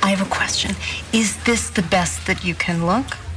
I have a question. Is this the best that you can look?